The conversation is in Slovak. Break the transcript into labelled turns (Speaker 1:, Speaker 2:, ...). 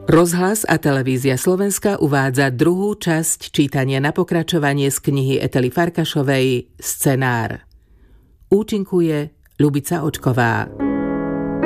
Speaker 1: Rozhlas a televízia Slovenska uvádza druhú časť čítania na pokračovanie z knihy Etely Farkašovej Scenár. Účinkuje Ľubica Očková.